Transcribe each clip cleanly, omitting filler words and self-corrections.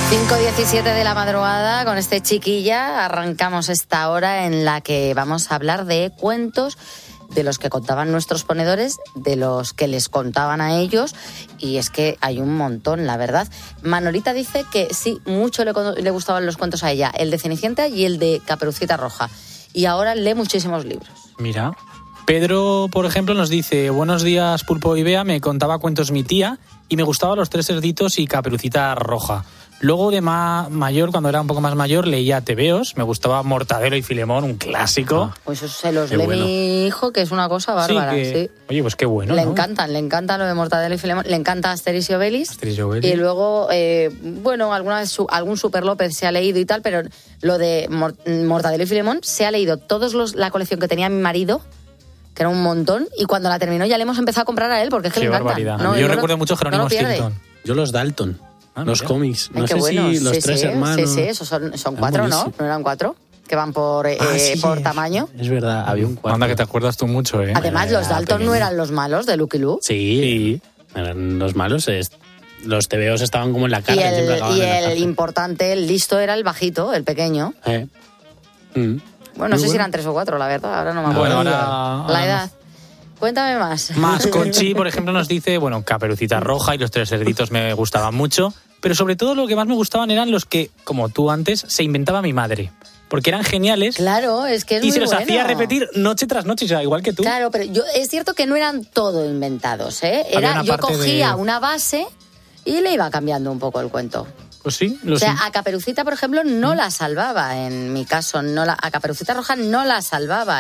5:17 de la madrugada, con este Chiquilla arrancamos esta hora en la que vamos a hablar de cuentos de los que contaban nuestros ponedores, de los que les contaban a ellos, y es que hay un montón, la verdad. Manolita dice que sí, mucho le gustaban los cuentos a ella, el de Cenicienta y el de Caperucita Roja, y ahora lee muchísimos libros. Mira, Pedro, por ejemplo, nos dice: buenos días, Pulpo y Bea, me contaba cuentos mi tía y me gustaban Los Tres Cerditos y Caperucita Roja. Luego de mayor, cuando era un poco más mayor, leía tebeos, me gustaba Mortadelo y Filemón, un clásico. Pues eso se los lee mi hijo, que es una cosa bárbara. Sí. Oye, pues qué bueno, Le ¿no? encanta lo de Mortadelo y Filemón, le encanta Asterix y Obelix. Y luego, bueno, alguna vez algún Super López se ha leído y tal, pero lo de Mortadelo y Filemón se ha leído la colección que tenía mi marido, que era un montón, y cuando la terminó ya le hemos empezado a comprar a él, porque es que qué le encanta. Barbaridad. No, yo recuerdo mucho Jerónimo Stilton. Yo los Dalton. Los cómics. No sé bueno. si los tres hermanos. Sí, esos son 4, ¿no? ¿No eran 4? Que van por tamaño. Es verdad, había un 4. Anda, que te acuerdas tú mucho, ¿eh? Además, los Dalton no eran los malos de Lucky Luke. Sí, eran los malos. Los tebeos estaban como en la cara. Y el importante, el listo, era el bajito, el pequeño. Bueno, no sé si eran 3 o 4, la verdad. Ahora no me acuerdo. La edad. Cuéntame más. Más, Conchi, por ejemplo, nos dice, bueno, Caperucita Roja y Los Tres Cerditos me gustaban mucho, pero sobre todo lo que más me gustaban eran los que, como tú antes, se inventaba mi madre. Porque eran geniales. Claro, es que es muy bueno. Y se los hacía repetir noche tras noche, o sea, igual que tú. Claro, pero es cierto que no eran todo inventados, ¿eh? Yo cogía una base y le iba cambiando un poco el cuento. Pues sí. A Caperucita, por ejemplo, no la salvaba, en mi caso. A Caperucita Roja no la salvaba.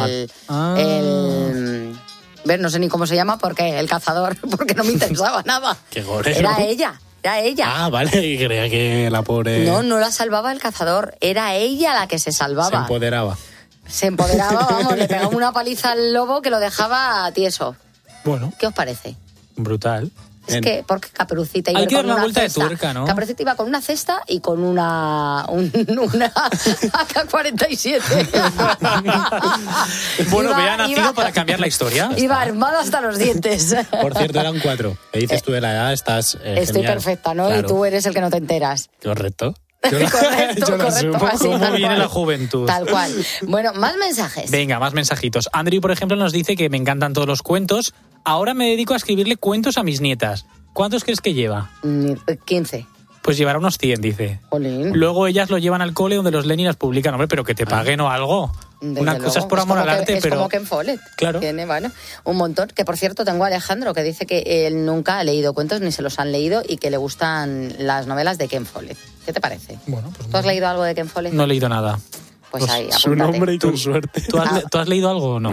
No sé ni cómo se llama, porque el cazador, porque no me interesaba nada. Qué gore, Era ella. Ah, vale, y creía que la pobre... No la salvaba el cazador, era ella la que se salvaba. Se empoderaba, vamos, le pegaba una paliza al lobo que lo dejaba tieso. Bueno. ¿Qué os parece? Brutal. Es que, porque Caperucita iba hay que con dar una vuelta cesta. De tuerca, ¿no? Caperucita iba con una cesta y con una AK-47. Bueno, Bea ha nacido para cambiar la historia. Iba armada hasta los dientes. Por cierto, eran 4. ¿Qué dices tú de la edad? Estás Estoy genial. Perfecta, ¿no? Claro. Y tú eres el que no te enteras. Correcto. Correcto. ¿Cómo viene la juventud? Tal cual. Bueno, más mensajes. Venga, más mensajitos. Andrew, por ejemplo, nos dice que me encantan todos los cuentos. Ahora me dedico a escribirle cuentos a mis nietas. ¿Cuántos crees que lleva? 15. Pues llevará unos 100, dice. Olín. Luego ellas lo llevan al cole donde los leen y las publican. Hombre, pero que te paguen o algo. Una cosa es por amor al arte, pero... Es como Ken Follett. Claro. Tiene, bueno, un montón. Que, por cierto, tengo a Alejandro, que dice que él nunca ha leído cuentos, ni se los han leído, y que le gustan las novelas de Ken Follett. ¿Qué te parece? Bueno, pues ¿Tú has leído algo de Ken Follett? No he leído nada. Pues ahí, su nombre y con suerte. ¿Tú has leído algo o no?